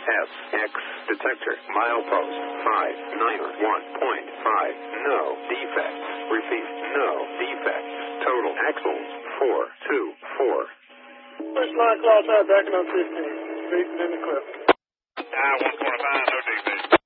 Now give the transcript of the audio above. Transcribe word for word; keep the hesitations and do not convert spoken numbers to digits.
S X detector. Milepost five nine one point five. No defects. Repeat, no defects. Total axles four two four. First line call out back on fifteen. Facing in the clip. I one twenty-five, no defects.